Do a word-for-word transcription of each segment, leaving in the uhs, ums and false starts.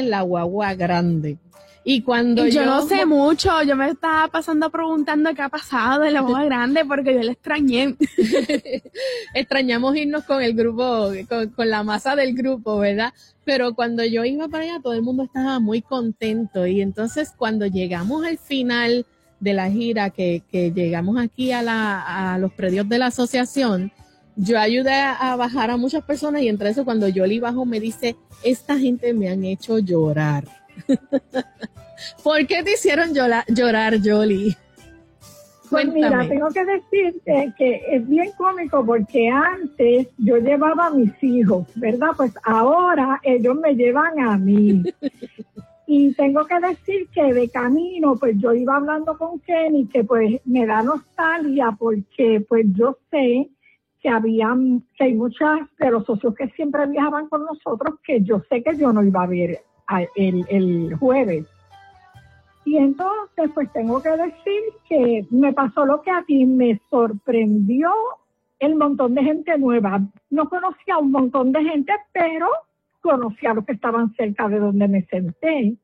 en la guagua grande. Y cuando y yo, yo no sé mucho, yo me estaba pasando preguntando qué ha pasado de la guagua grande porque yo la extrañé. extrañamos irnos con el grupo, con, con la masa del grupo, ¿verdad? Pero cuando yo iba para allá, todo el mundo estaba muy contento. Y entonces cuando llegamos al final de la gira, que, que llegamos aquí a, la, a los predios de la asociación, yo ayudé a bajar a muchas personas y entre eso cuando Yoli bajó me dice, esta gente me han hecho llorar. ¿Por qué te hicieron llorar, llorar Yoli? Pues mira, tengo que decirte que es bien cómico porque antes yo llevaba a mis hijos, ¿verdad? Pues ahora ellos me llevan a mí. Y tengo que decir que de camino, pues yo iba hablando con Kenny, que pues me da nostalgia porque pues yo sé que habían, que hay muchas de los socios que siempre viajaban con nosotros que yo sé que yo no iba a ver el, el jueves. Y entonces, pues tengo que decir que me pasó lo que a ti, me sorprendió el montón de gente nueva. No conocía a un montón de gente, pero conocía a los que estaban cerca de donde me senté.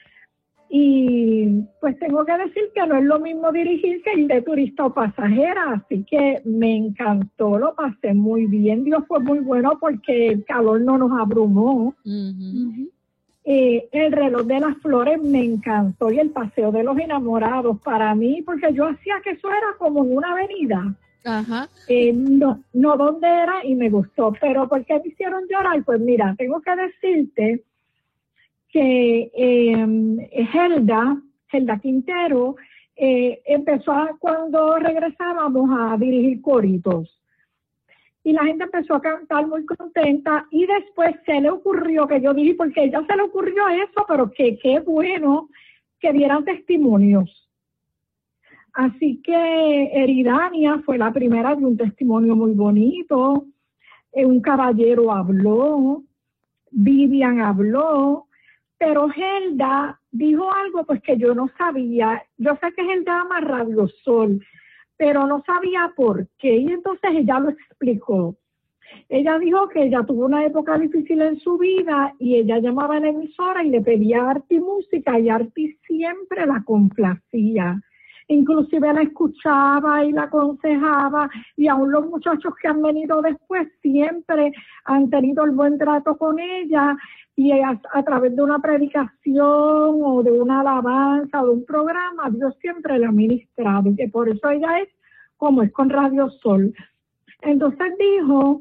Y pues tengo que decir que no es lo mismo dirigir que ir de turista o pasajera, así que me encantó, lo pasé muy bien. Dios fue muy bueno porque el calor no nos abrumó. Uh-huh. Eh, el reloj de las flores me encantó y el paseo de los enamorados para mí, porque yo hacía que eso era como en una avenida. Ajá. Eh, no, no dónde era y me gustó, pero ¿por qué me hicieron llorar? Pues mira, tengo que decirte que eh, Helda, Helda Quintero, eh, empezó a, cuando regresábamos a dirigir coritos. Y la gente empezó a cantar muy contenta y después se le ocurrió, que yo dije, porque a ella se le ocurrió eso, pero que qué bueno que dieran testimonios. Así que Eridania fue la primera de un testimonio muy bonito, eh, un caballero habló, Vivian habló, pero Helda dijo algo pues que yo no sabía. Yo sé que Helda ama Radio Sol, pero no sabía por qué, y entonces ella lo explicó. Ella dijo que ella tuvo una época difícil en su vida y ella llamaba a la emisora y le pedía a Arti música y Arti siempre la complacía. Inclusive la escuchaba y la aconsejaba y aún los muchachos que han venido después siempre han tenido el buen trato con ella y a, a través de una predicación o de una alabanza o de un programa, Dios siempre la ha ministrado y que por eso ella es como es con Radio Sol. Entonces dijo,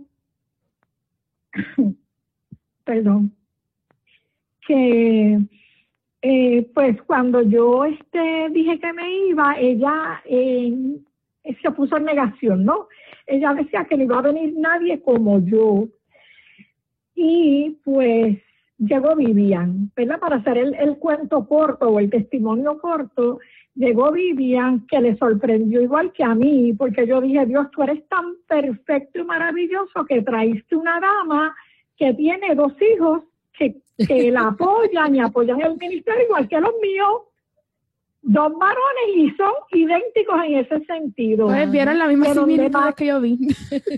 perdón, que eh, pues cuando yo este dije que me iba, ella eh, se puso en negación, ¿no? Ella decía que no iba a venir nadie como yo. Y pues llegó Vivian, ¿verdad? Para hacer el, el cuento corto o el testimonio corto, llegó Vivian, que le sorprendió igual que a mí, porque yo dije, Dios, tú eres tan perfecto y maravilloso que traíste una dama que tiene dos hijos que, que la apoyan y apoyan el ministerio igual que los míos. Dos varones y son idénticos en ese sentido. Pues vieron la misma similitud que yo vi.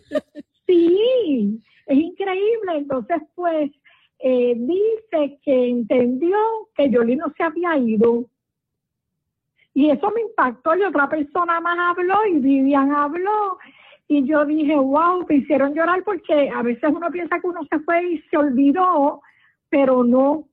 Sí, es increíble. Entonces, pues, eh, dice que entendió que Yoli no se había ido. Y eso me impactó. Y otra persona más habló y Vivian habló. Y yo dije, wow, me hicieron llorar porque a veces uno piensa que uno se fue y se olvidó, pero no.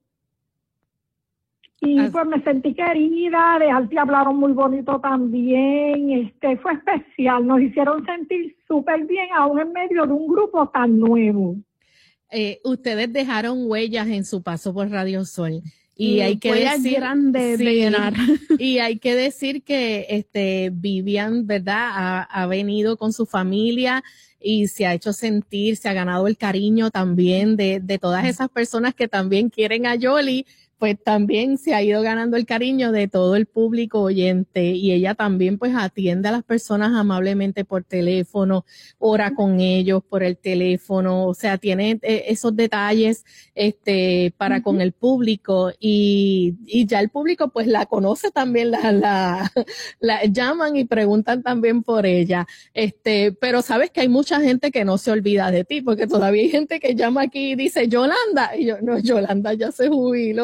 Y Así. Pues me sentí querida, de Arti hablaron muy bonito también, este fue especial, nos hicieron sentir súper bien aún en medio de un grupo tan nuevo. Eh, ustedes dejaron huellas en su paso por Radio Sol. Y, y hay que decir grandes sí, de llenar. Y hay que decir que este Vivian, ¿verdad? Ha, ha venido con su familia y se ha hecho sentir, se ha ganado el cariño también de, de todas esas personas que también quieren a Yoli, pues también se ha ido ganando el cariño de todo el público oyente y ella también pues atiende a las personas amablemente por teléfono, ora con ellos por el teléfono, o sea, tiene eh, esos detalles este para uh-huh. con el público y, y ya el público pues la conoce también, la, la, la llaman y preguntan también por ella, este, pero sabes que hay mucha gente que no se olvida de ti porque todavía hay gente que llama aquí y dice Yolanda y yo, no, Yolanda ya se jubiló.